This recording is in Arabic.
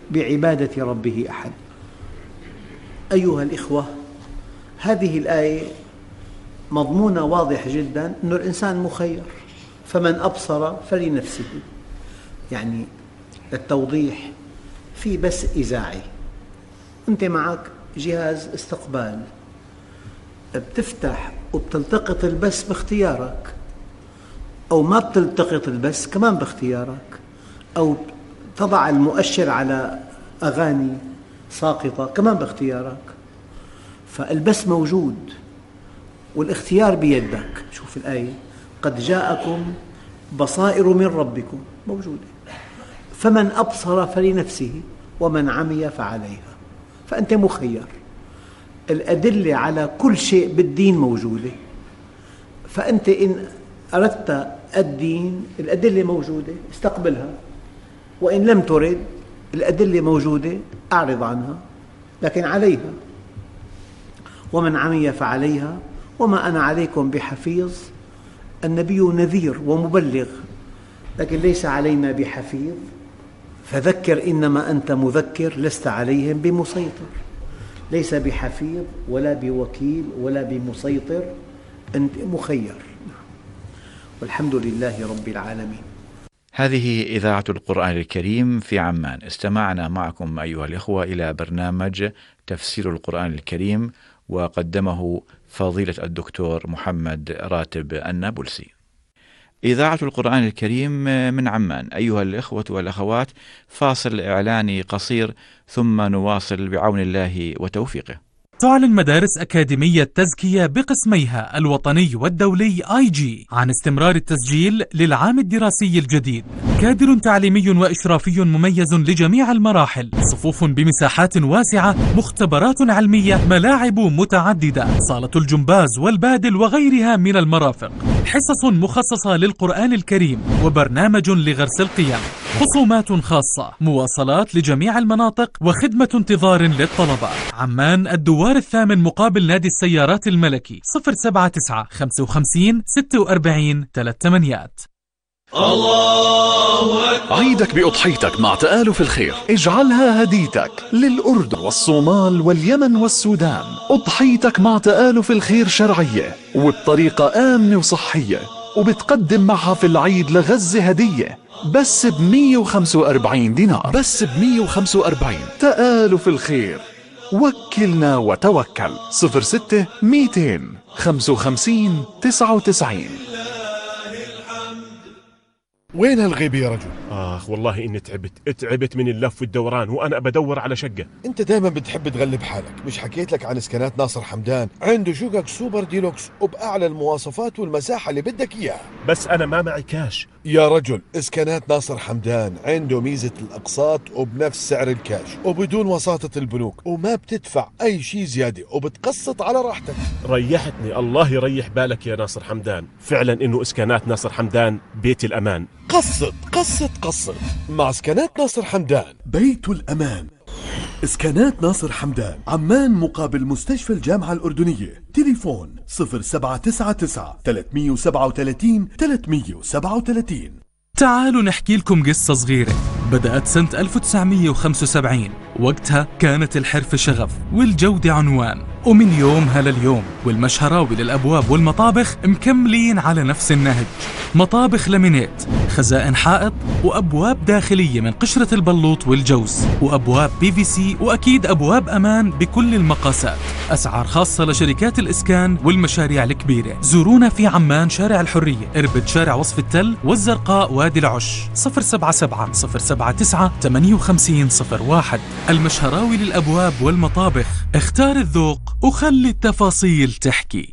بعبادة ربه أحد. أيها الإخوة، هذه الآية مضمونها واضح جدا، أن الإنسان مخير، فمن أبصر فلنفسه. يعني للتوضيح، في بث إذاعي، أنت معك جهاز استقبال، بتفتح وبتلتقط البث باختيارك، أو ما بتلتقط البث كمان باختيارك، أو تضع المؤشر على أغاني ساقطة كمان باختيارك. فالبث موجود والاختيار بيدك. شوف الآية: قد جاءكم بصائر من ربكم، موجودة. فمن أبصر فلنفسه ومن عمي فعليها. فأنت مخير. الأدلة على كل شيء بالدين موجودة، فأنت إن أردت الدين الأدلة موجودة، استقبلها، وإن لم ترد الأدلة موجودة، أعرض عنها، لكن عليها. ومن عمي فعليها وما أنا عليكم بحفيظ. النبي نذير ومبلغ، لكن ليس علينا بحفيظ. فذكر إنما أنت مذكر، لست عليهم بمسيطر. ليس بحفيظ ولا بوكيل ولا بمسيطر، أنت مخير. والحمد لله رب العالمين. هذه إذاعة القرآن الكريم في عمان. استمعنا معكم أيها الإخوة إلى برنامج تفسير القرآن الكريم، وقدمه فضيلة الدكتور محمد راتب النابلسي. إذاعة القرآن الكريم من عمان. أيها الإخوة والأخوات، فاصل إعلاني قصير ثم نواصل بعون الله وتوفيقه. تعلن مدارس أكاديمية تزكية بقسميها الوطني والدولي IG عن استمرار التسجيل للعام الدراسي الجديد. كادر تعليمي وإشرافي مميز لجميع المراحل، صفوف بمساحات واسعة، مختبرات علمية، ملاعب متعددة، صالة الجمباز والبادل وغيرها من المرافق، حصص مخصصة للقرآن الكريم، وبرنامج لغرس القيم، خصومات خاصة، مواصلات لجميع المناطق، وخدمة انتظار للطلبة. عمان الدوار الثامن مقابل نادي السيارات الملكي. 079 55 46 38. الله أكبر. عيدك بأضحيتك مع تآلف الخير، اجعلها هديتك للأردن والصومال واليمن والسودان. أضحيتك مع تآلف الخير شرعية وبطريقة آمنة وصحية، وبتقدم معها في العيد لغزة هدية بس ب145 دينار، بس ب145. تآلف الخير، وكلنا وتوكل. 06 255 99. وين هالغيب يا رجل؟ والله إني تعبت من اللف والدوران، وأنا بدور على شقة. أنت دايما بتحب تغلب حالك. مش حكيت لك عن إسكانات ناصر حمدان؟ عنده شقق سوبر ديلوكس وبأعلى المواصفات والمساحة اللي بدك إياها. بس أنا ما معي كاش يا رجل. إسكانات ناصر حمدان عنده ميزة الأقساط وبنفس سعر الكاش وبدون وساطة البنوك، وما بتدفع أي شيء زيادة وبتقسط على راحتك. ريحتني، الله يريح بالك يا ناصر حمدان. فعلا إنه إسكانات ناصر حمدان بيت الأمان. قسط قسط قسط مع إسكانات ناصر حمدان، بيت الأمان. إسكانات ناصر حمدان، عمان مقابل مستشفى الجامعة الأردنية. تليفون 0799 337 337. تعالوا نحكي لكم قصة صغيرة. بدأت سنة 1975، وقتها كانت الحرفة شغف والجودة عنوان، ومن يومها لليوم والمشهراوي للأبواب والمطابخ مكملين على نفس النهج. مطابخ لامينيت، خزائن حائط، وأبواب داخلية من قشرة البلوط والجوز، وأبواب PVC، وأكيد أبواب أمان بكل المقاسات. أسعار خاصة لشركات الإسكان والمشاريع الكبيرة. زورونا في عمان، شارع الحرية، إربد، شارع وصف التل، والزرقاء، وادي العش. 077 079 58 01. المشهراوي للأبواب والمطابخ. اختار الذوق وخلي التفاصيل تحكي.